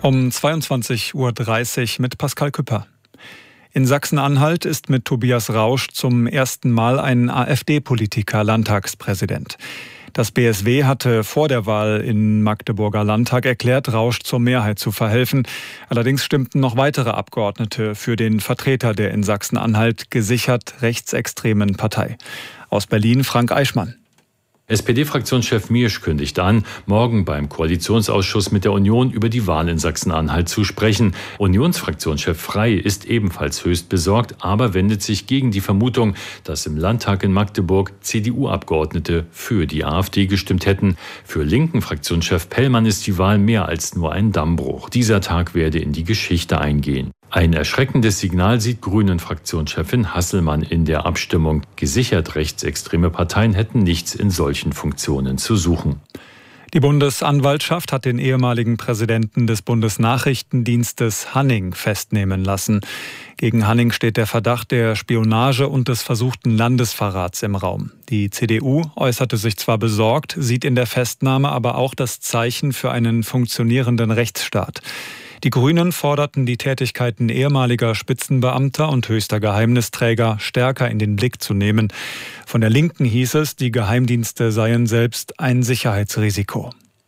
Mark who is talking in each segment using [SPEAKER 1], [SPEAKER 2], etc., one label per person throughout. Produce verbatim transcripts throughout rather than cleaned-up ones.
[SPEAKER 1] Um zweiundzwanzig Uhr dreißig mit Pascal Küpper. In Sachsen-Anhalt ist mit Tobias Rausch zum ersten Mal ein AfD-Politiker Landtagspräsident. Das B S W hatte vor der Wahl im Magdeburger Landtag erklärt, Rausch zur Mehrheit zu verhelfen. Allerdings stimmten noch weitere Abgeordnete für den Vertreter der in Sachsen-Anhalt gesichert rechtsextremen Partei. Aus Berlin Frank Eichmann.
[SPEAKER 2] S P D-Fraktionschef Miersch kündigt an, morgen beim Koalitionsausschuss mit der Union über die Wahl in Sachsen-Anhalt zu sprechen. Unionsfraktionschef Frey ist ebenfalls höchst besorgt, aber wendet sich gegen die Vermutung, dass im Landtag in Magdeburg C D U-Abgeordnete für die AfD gestimmt hätten. Für linken Fraktionschef Pellmann ist die Wahl mehr als nur ein Dammbruch. Dieser Tag werde in die Geschichte eingehen. Ein erschreckendes Signal sieht Grünen-Fraktionschefin Hasselmann in der Abstimmung. Gesichert rechtsextreme Parteien hätten nichts in solchen Funktionen zu suchen.
[SPEAKER 1] Die Bundesanwaltschaft hat den ehemaligen Präsidenten des Bundesnachrichtendienstes Hanning festnehmen lassen. Gegen Hanning steht der Verdacht der Spionage und des versuchten Landesverrats im Raum. Die C D U äußerte sich zwar besorgt, sieht in der Festnahme aber auch das Zeichen für einen funktionierenden Rechtsstaat. Die Grünen forderten die Tätigkeiten ehemaliger Spitzenbeamter und höchster Geheimnisträger stärker in den Blick zu nehmen. Von der Linken hieß es, die Geheimdienste seien selbst ein Sicherheitsrisiko.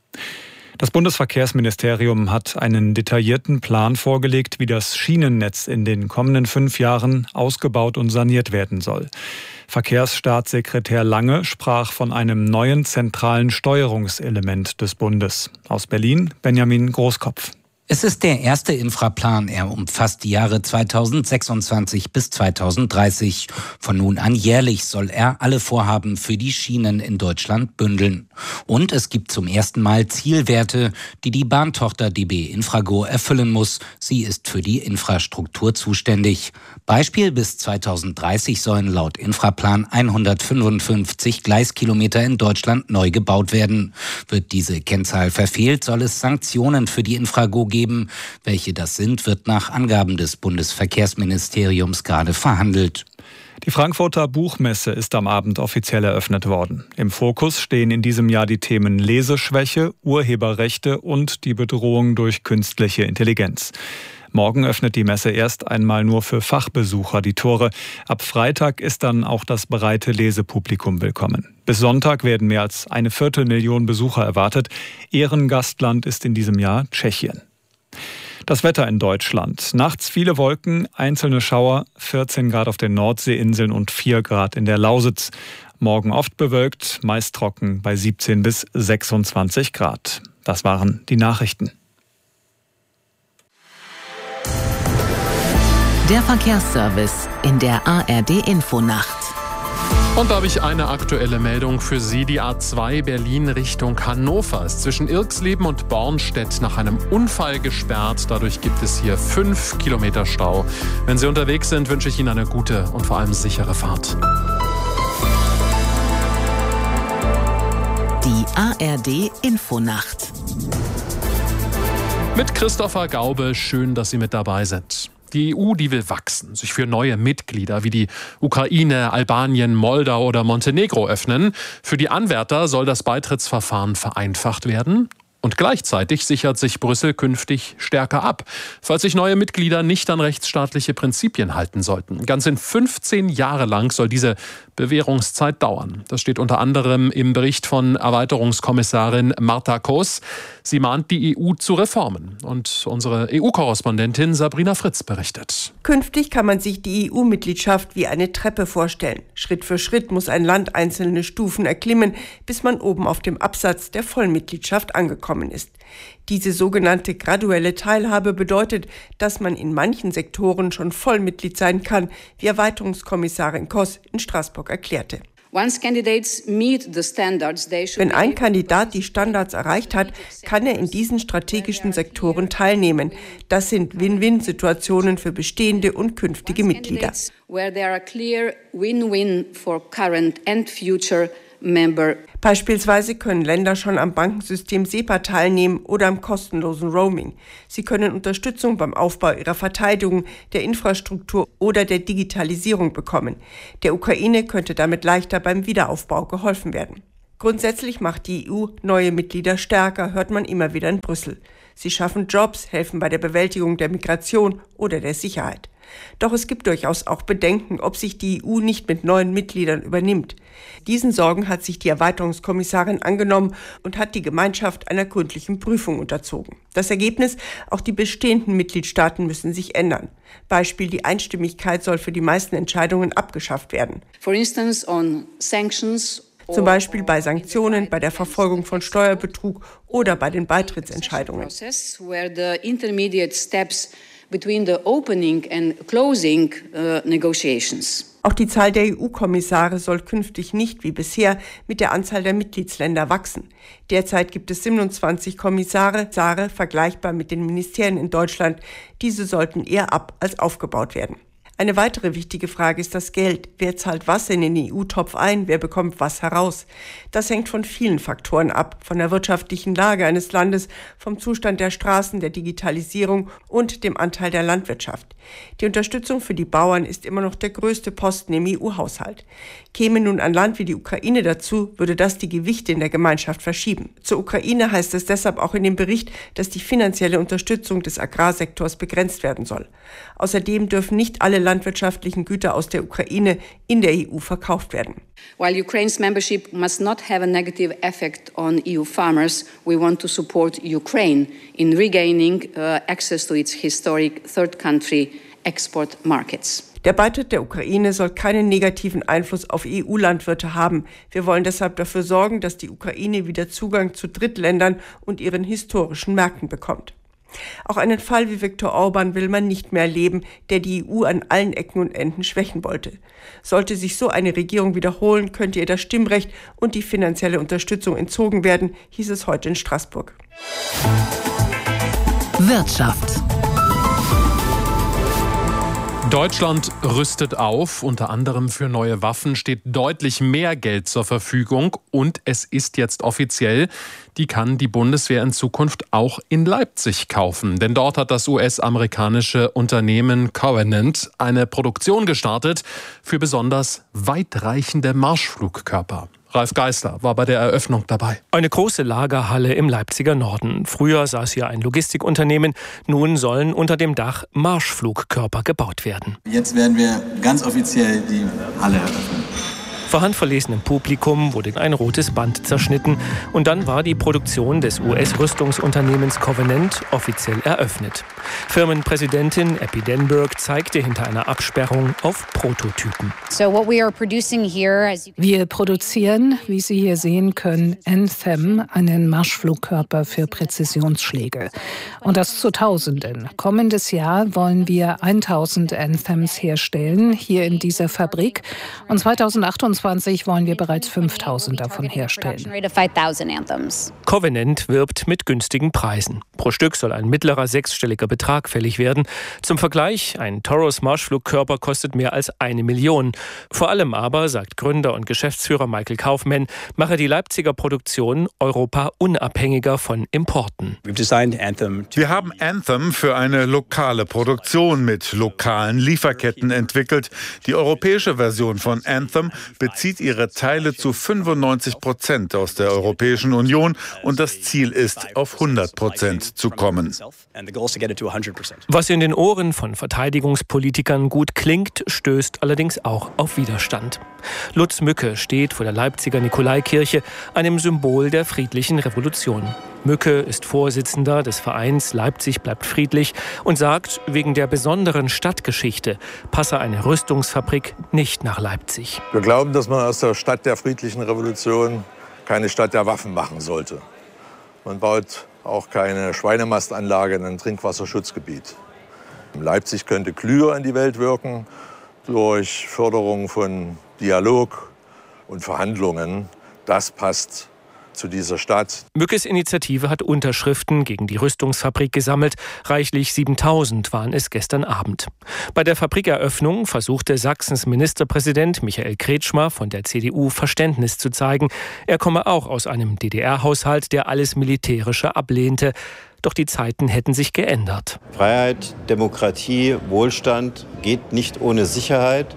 [SPEAKER 1] Das Bundesverkehrsministerium hat einen detaillierten Plan vorgelegt, wie das Schienennetz in den kommenden fünf Jahren ausgebaut und saniert werden soll. Verkehrsstaatssekretär Lange sprach von einem neuen zentralen Steuerungselement des Bundes. Aus Berlin Benjamin Großkopf.
[SPEAKER 3] Es ist der erste Infraplan. Er umfasst die Jahre zweitausendsechsundzwanzig bis zweitausenddreißig. Von nun an jährlich soll er alle Vorhaben für die Schienen in Deutschland bündeln. Und es gibt zum ersten Mal Zielwerte, die die Bahntochter D B Infrago erfüllen muss. Sie ist für die Infrastruktur zuständig. Beispiel: bis zweitausenddreißig sollen laut Infraplan hundertfünfundfünfzig Gleiskilometer in Deutschland neu gebaut werden. Wird diese Kennzahl verfehlt, soll es Sanktionen für die Infrago geben. Welche das sind, wird nach Angaben des Bundesverkehrsministeriums gerade verhandelt.
[SPEAKER 1] Die Frankfurter Buchmesse ist am Abend offiziell eröffnet worden. Im Fokus stehen in diesem Jahr die Themen Leseschwäche, Urheberrechte und die Bedrohung durch künstliche Intelligenz. Morgen öffnet die Messe erst einmal nur für Fachbesucher die Tore. Ab Freitag ist dann auch das breite Lesepublikum willkommen. Bis Sonntag werden mehr als eine Viertelmillion Besucher erwartet. Ehrengastland ist in diesem Jahr Tschechien. Das Wetter in Deutschland. Nachts viele Wolken, einzelne Schauer, vierzehn Grad auf den Nordseeinseln und vier Grad in der Lausitz. Morgen oft bewölkt, meist trocken bei siebzehn bis sechsundzwanzig Grad. Das waren die Nachrichten.
[SPEAKER 4] Der Verkehrsservice in der A R D-Infonacht.
[SPEAKER 5] Und da habe ich eine aktuelle Meldung für Sie. Die A zwei Berlin Richtung Hannover ist zwischen Irxleben und Bornstedt nach einem Unfall gesperrt. Dadurch gibt es hier fünf Kilometer Stau. Wenn Sie unterwegs sind, wünsche ich Ihnen eine gute und vor allem sichere Fahrt.
[SPEAKER 4] Die A R D-Infonacht.
[SPEAKER 5] Mit Christopher Gaube, schön, dass Sie mit dabei sind. Die E U, die will wachsen, sich für neue Mitglieder wie die Ukraine, Albanien, Moldau oder Montenegro öffnen. Für die Anwärter soll das Beitrittsverfahren vereinfacht werden. Und gleichzeitig sichert sich Brüssel künftig stärker ab, falls sich neue Mitglieder nicht an rechtsstaatliche Prinzipien halten sollten. Ganze fünfzehn Jahre lang soll diese Bewährungszeit dauern. Das steht unter anderem im Bericht von Erweiterungskommissarin Marta Koos. Sie mahnt die E U zu Reformen. Und unsere E U-Korrespondentin Sabrina Fritz berichtet.
[SPEAKER 6] Künftig kann man sich die E U-Mitgliedschaft wie eine Treppe vorstellen. Schritt für Schritt muss ein Land einzelne Stufen erklimmen, bis man oben auf dem Absatz der Vollmitgliedschaft angekommen ist. Diese sogenannte graduelle Teilhabe bedeutet, dass man in manchen Sektoren schon Vollmitglied sein kann, wie Erweiterungskommissarin Koss in Straßburg erklärte. Wenn ein Kandidat die Standards erreicht hat, kann er in diesen strategischen Sektoren teilnehmen. Das sind Win-Win-Situationen für bestehende und künftige Mitglieder. Beispielsweise können Länder schon am Bankensystem SEPA teilnehmen oder am kostenlosen Roaming. Sie können Unterstützung beim Aufbau ihrer Verteidigung, der Infrastruktur oder der Digitalisierung bekommen. Der Ukraine könnte damit leichter beim Wiederaufbau geholfen werden. Grundsätzlich macht die E U neue Mitglieder stärker, hört man immer wieder in Brüssel. Sie schaffen Jobs, helfen bei der Bewältigung der Migration oder der Sicherheit. Doch es gibt durchaus auch Bedenken, ob sich die E U nicht mit neuen Mitgliedern übernimmt. Diesen Sorgen hat sich die Erweiterungskommissarin angenommen und hat die Gemeinschaft einer gründlichen Prüfung unterzogen. Das Ergebnis: Auch die bestehenden Mitgliedstaaten müssen sich ändern. Beispiel: Die Einstimmigkeit soll für die meisten Entscheidungen abgeschafft werden.
[SPEAKER 7] For instance, on sanctions.
[SPEAKER 6] Zum Beispiel bei Sanktionen, bei der Verfolgung von Steuerbetrug oder bei den Beitrittsentscheidungen.
[SPEAKER 7] Between the opening and closing uh, negotiations.
[SPEAKER 6] Auch die Zahl der E U-Kommissare soll künftig nicht wie bisher mit der Anzahl der Mitgliedsländer wachsen. Derzeit gibt es siebenundzwanzig Kommissare, vergleichbar mit den Ministerien in Deutschland. Diese sollten eher ab- als aufgebaut werden. Eine weitere wichtige Frage ist das Geld. Wer zahlt was in den E U-Topf ein? Wer bekommt was heraus? Das hängt von vielen Faktoren ab. Von der wirtschaftlichen Lage eines Landes, vom Zustand der Straßen, der Digitalisierung und dem Anteil der Landwirtschaft. Die Unterstützung für die Bauern ist immer noch der größte Posten im E U-Haushalt. Käme nun ein Land wie die Ukraine dazu, würde das die Gewichte in der Gemeinschaft verschieben. Zur Ukraine heißt es deshalb auch in dem Bericht, dass die finanzielle Unterstützung des Agrarsektors begrenzt werden soll. Außerdem dürfen nicht alle landwirtschaftlichen Güter aus der Ukraine in der E U verkauft werden.
[SPEAKER 7] While Ukraine's membership must not have a negative effect on E U farmers, we want to support Ukraine in regaining uh, access to its historic third country export markets.
[SPEAKER 6] Der Beitritt der Ukraine soll keinen negativen Einfluss auf E U-Landwirte haben. Wir wollen deshalb dafür sorgen, dass die Ukraine wieder Zugang zu Drittländern und ihren historischen Märkten bekommt. Auch einen Fall wie Viktor Orban will man nicht mehr erleben, der die E U an allen Ecken und Enden schwächen wollte. Sollte sich so eine Regierung wiederholen, könnte ihr das Stimmrecht und die finanzielle Unterstützung entzogen werden, hieß es heute in Straßburg.
[SPEAKER 4] Wirtschaft.
[SPEAKER 5] Deutschland rüstet auf, unter anderem für neue Waffen steht deutlich mehr Geld zur Verfügung und es ist jetzt offiziell, die kann die Bundeswehr in Zukunft auch in Leipzig kaufen. Denn dort hat das U S-amerikanische Unternehmen Covenant eine Produktion gestartet für besonders weitreichende Marschflugkörper. Ralf Geisler war bei der Eröffnung dabei.
[SPEAKER 8] Eine große Lagerhalle im Leipziger Norden. Früher saß hier ein Logistikunternehmen. Nun sollen unter dem Dach Marschflugkörper gebaut werden.
[SPEAKER 9] Jetzt werden wir ganz offiziell die Halle eröffnen.
[SPEAKER 8] Vor handverlesenem Publikum wurde ein rotes Band zerschnitten und dann war die Produktion des U S-Rüstungsunternehmens Covenant offiziell eröffnet. Firmenpräsidentin Epi Denberg zeigte hinter einer Absperrung auf Prototypen.
[SPEAKER 10] Wir produzieren, wie Sie hier sehen können, Anthem, einen Marschflugkörper für Präzisionsschläge. Und das zu Tausenden. Kommendes Jahr wollen wir tausend Anthems herstellen, hier in dieser Fabrik. Und zweitausendachtundzwanzig wollen wir bereits fünftausend davon herstellen.
[SPEAKER 8] Covenant wirbt mit günstigen Preisen. Pro Stück soll ein mittlerer sechsstelliger Betrag fällig werden. Zum Vergleich, ein Taurus Marschflugkörper kostet mehr als eine Million. Vor allem aber, sagt Gründer und Geschäftsführer Michael Kaufmann, mache die Leipziger Produktion Europa unabhängiger von Importen.
[SPEAKER 11] Wir haben Anthem für eine lokale Produktion mit lokalen Lieferketten entwickelt. Die europäische Version von Anthem bezieht ihre Teile zu fünfundneunzig Prozent aus der Europäischen Union und das Ziel ist, auf hundert Prozent zu kommen.
[SPEAKER 8] Was in den Ohren von Verteidigungspolitikern gut klingt, stößt allerdings auch auf Widerstand. Lutz Mücke steht vor der Leipziger Nikolaikirche, einem Symbol der friedlichen Revolution. Mücke ist Vorsitzender des Vereins Leipzig bleibt friedlich und sagt, wegen der besonderen Stadtgeschichte passe eine Rüstungsfabrik nicht nach Leipzig.
[SPEAKER 12] Wir glauben, dass man aus der Stadt der friedlichen Revolution keine Stadt der Waffen machen sollte. Man baut auch keine Schweinemastanlage in ein Trinkwasserschutzgebiet. Leipzig könnte klüger in die Welt wirken durch Förderung von Dialog und Verhandlungen. Das passt zu dieser Stadt.
[SPEAKER 8] Mückes Initiative hat Unterschriften gegen die Rüstungsfabrik gesammelt. Reichlich siebentausend waren es gestern Abend. Bei der Fabrikeröffnung versuchte Sachsens Ministerpräsident Michael Kretschmer von der C D U Verständnis zu zeigen. Er komme auch aus einem D D R-Haushalt, der alles Militärische ablehnte. Doch die Zeiten hätten sich geändert.
[SPEAKER 13] Freiheit, Demokratie, Wohlstand geht nicht ohne Sicherheit.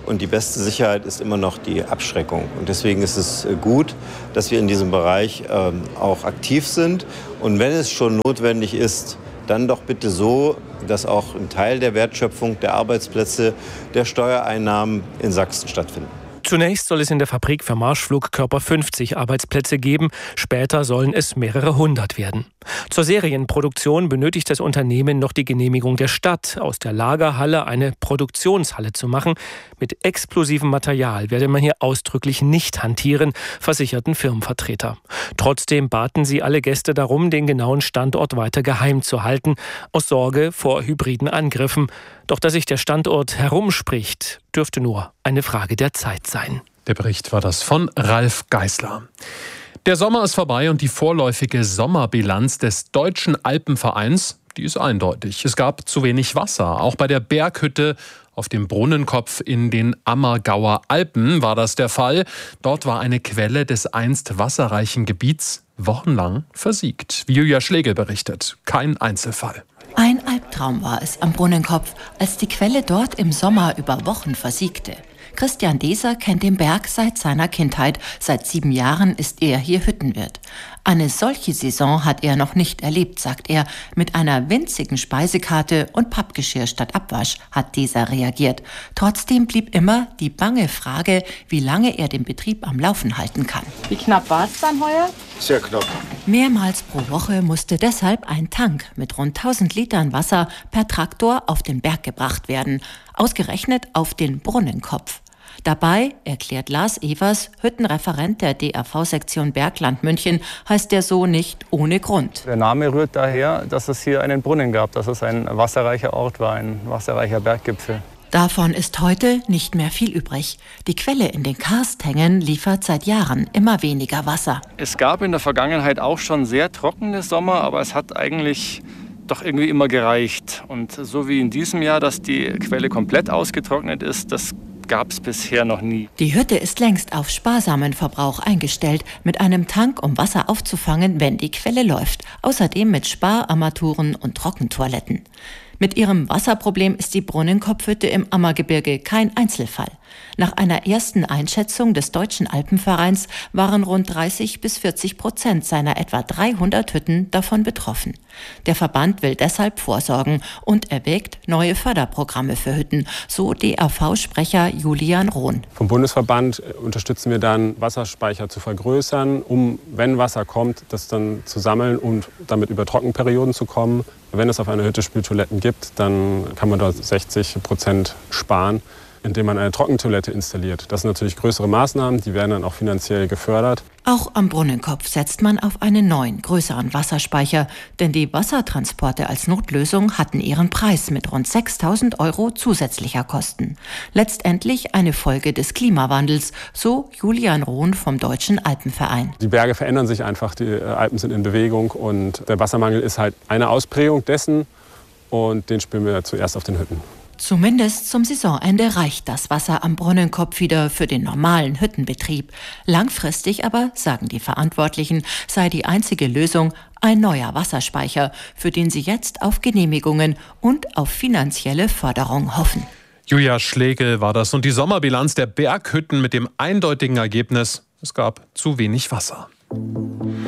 [SPEAKER 13] Und die beste Sicherheit ist immer noch die Abschreckung. Und deswegen ist es gut, dass wir in diesem Bereich ähm, auch aktiv sind. Und wenn es schon notwendig ist, dann doch bitte so, dass auch ein Teil der Wertschöpfung, der Arbeitsplätze, der Steuereinnahmen in Sachsen stattfinden.
[SPEAKER 8] Zunächst soll es in der Fabrik für Marschflugkörper fünfzig Arbeitsplätze geben, später sollen es mehrere hundert werden. Zur Serienproduktion benötigt das Unternehmen noch die Genehmigung der Stadt, aus der Lagerhalle eine Produktionshalle zu machen. Mit explosivem Material werde man hier ausdrücklich nicht hantieren, versicherten Firmenvertreter. Trotzdem baten sie alle Gäste darum, den genauen Standort weiter geheim zu halten, aus Sorge vor hybriden Angriffen. Doch dass sich der Standort herumspricht, dürfte nur eine Frage der Zeit sein.
[SPEAKER 5] Der Bericht war das von Ralf Geißler. Der Sommer ist vorbei und die vorläufige Sommerbilanz des Deutschen Alpenvereins, die ist eindeutig. Es gab zu wenig Wasser. Auch bei der Berghütte auf dem Brunnenkopf in den Ammergauer Alpen war das der Fall. Dort war eine Quelle des einst wasserreichen Gebiets wochenlang versiegt. Wie Julia Schlegel berichtet, kein Einzelfall.
[SPEAKER 14] Ein Albtraum war es am Brunnenkopf, als die Quelle dort im Sommer über Wochen versiegte. Christian Deser kennt den Berg seit seiner Kindheit. Seit sieben Jahren ist er hier Hüttenwirt. Eine solche Saison hat er noch nicht erlebt, sagt er. Mit einer winzigen Speisekarte und Pappgeschirr statt Abwasch hat Deser reagiert. Trotzdem blieb immer die bange Frage, wie lange er den Betrieb am Laufen halten kann.
[SPEAKER 15] Wie knapp war es dann heuer?
[SPEAKER 16] Sehr knapp.
[SPEAKER 14] Mehrmals pro Woche musste deshalb ein Tank mit rund tausend Litern Wasser per Traktor auf den Berg gebracht werden. Ausgerechnet auf den Brunnenkopf. Dabei, erklärt Lars Evers, Hüttenreferent der D A V-Sektion Bergland München, heißt der so nicht ohne Grund.
[SPEAKER 17] Der Name rührt daher, dass es hier einen Brunnen gab, dass es ein wasserreicher Ort war, ein wasserreicher Berggipfel.
[SPEAKER 14] Davon ist heute nicht mehr viel übrig. Die Quelle in den Karsthängen liefert seit Jahren immer weniger Wasser.
[SPEAKER 17] Es gab in der Vergangenheit auch schon sehr trockene Sommer, aber es hat eigentlich doch irgendwie immer gereicht. Und so wie in diesem Jahr, dass die Quelle komplett ausgetrocknet ist, das gab es bisher noch nie.
[SPEAKER 14] Die Hütte ist längst auf sparsamen Verbrauch eingestellt, mit einem Tank, um Wasser aufzufangen, wenn die Quelle läuft. Außerdem mit Spararmaturen und Trockentoiletten. Mit ihrem Wasserproblem ist die Brunnenkopfhütte im Ammergebirge kein Einzelfall. Nach einer ersten Einschätzung des Deutschen Alpenvereins waren rund dreißig bis vierzig Prozent seiner etwa dreihundert Hütten davon betroffen. Der Verband will deshalb vorsorgen und erwägt neue Förderprogramme für Hütten, so D A V-Sprecher Julian Rohn.
[SPEAKER 18] Vom Bundesverband unterstützen wir dann, Wasserspeicher zu vergrößern, um, wenn Wasser kommt, das dann zu sammeln und damit über Trockenperioden zu kommen. Wenn es auf einer Hütte Spültoiletten gibt, dann kann man dort sechzig Prozent sparen, indem man eine Trockentoilette installiert. Das sind natürlich größere Maßnahmen, die werden dann auch finanziell gefördert.
[SPEAKER 14] Auch am Brunnenkopf setzt man auf einen neuen, größeren Wasserspeicher. Denn die Wassertransporte als Notlösung hatten ihren Preis mit rund sechstausend Euro zusätzlicher Kosten. Letztendlich eine Folge des Klimawandels, so Julian Rohn vom Deutschen Alpenverein.
[SPEAKER 18] Die Berge verändern sich einfach, die Alpen sind in Bewegung und der Wassermangel ist halt eine Ausprägung dessen und den spüren wir zuerst auf den Hütten.
[SPEAKER 14] Zumindest zum Saisonende reicht das Wasser am Brunnenkopf wieder für den normalen Hüttenbetrieb. Langfristig aber, sagen die Verantwortlichen, sei die einzige Lösung ein neuer Wasserspeicher, für den sie jetzt auf Genehmigungen und auf finanzielle Förderung hoffen.
[SPEAKER 5] Julia Schlegel war das und die Sommerbilanz der Berghütten mit dem eindeutigen Ergebnis, es gab zu wenig Wasser.